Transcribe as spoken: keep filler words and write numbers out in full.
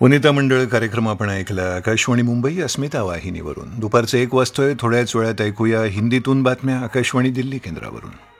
वनिता मंडळ कार्यक्रम आपण ऐकला आकाशवाणी मुंबई अस्मिता वाहिनीवरून. दुपारचे एक वाजतोय. थोड्याच वेळात ऐकूया हिंदीतून बातम्या आकाशवाणी दिल्ली केंद्रावरून.